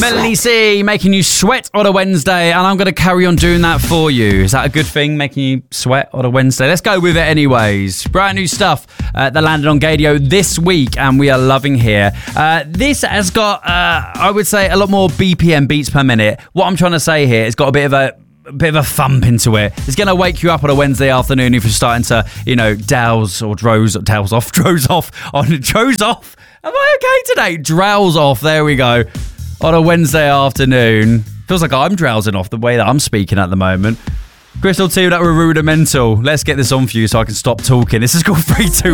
Melanie C making you sweat on a Wednesday, and I'm going to carry on doing that for you. Is that a good thing, making you sweat on a Wednesday? Let's go with it anyways. Brand new stuff that landed on Gadio this week, and we are loving here. This has got, I would say, a lot more BPM, beats per minute. What I'm trying to say here, it's got a bit of a thump into it. It's going to wake you up on a Wednesday afternoon if you're starting to, doze off. Am I okay today? Drowse off. There we go. On a Wednesday afternoon. Feels like I'm drowsing off the way that I'm speaking at the moment. Crystal 2, that were rudimental. Let's get this on for you so I can stop talking. This is called 3, 2,